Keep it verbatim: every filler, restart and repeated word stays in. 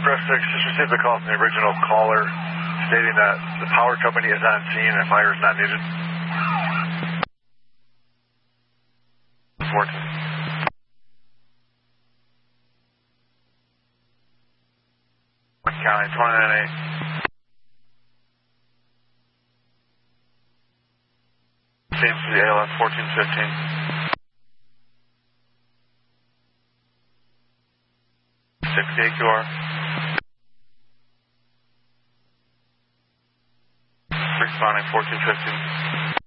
Press six, just received a call from the original caller stating that the power company is on scene and fire is not needed. fourteen. County, twenty-nine eight. Teams to the A L S fourteen fifteen. sixty-eight Q R. Responding fourteen fifteen.